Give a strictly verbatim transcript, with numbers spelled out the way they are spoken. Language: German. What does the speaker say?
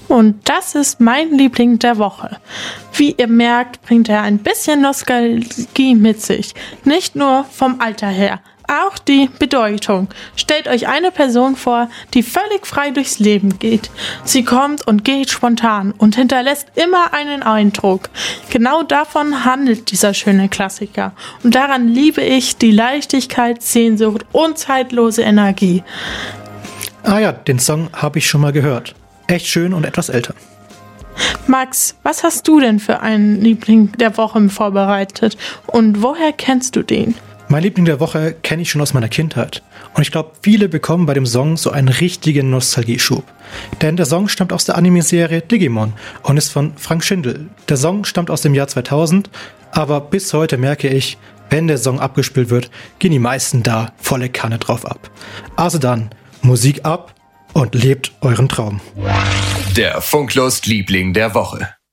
Und das ist mein Liebling der Woche. Wie ihr merkt, bringt er ein bisschen Nostalgie mit sich. Nicht nur vom Alter her, auch die Bedeutung. Stellt euch eine Person vor, die völlig frei durchs Leben geht. Sie kommt und geht spontan und hinterlässt immer einen Eindruck. Genau davon handelt dieser schöne Klassiker. Und daran liebe ich die Leichtigkeit, Sehnsucht und zeitlose Energie. Ah ja, den Song habe ich schon mal gehört. Echt schön und etwas älter. Max, was hast du denn für einen Liebling der Woche vorbereitet? Und woher kennst du den? Mein Liebling der Woche kenne ich schon aus meiner Kindheit. Und ich glaube, viele bekommen bei dem Song so einen richtigen Nostalgieschub. Denn der Song stammt aus der Anime-Serie Digimon und ist von Frank Schindel. Der Song stammt aus dem Jahr zweitausend, aber bis heute merke ich, wenn der Song abgespielt wird, gehen die meisten da volle Kanne drauf ab. Also dann, Musik ab und lebt euren Traum. Der Funklust Liebling der Woche.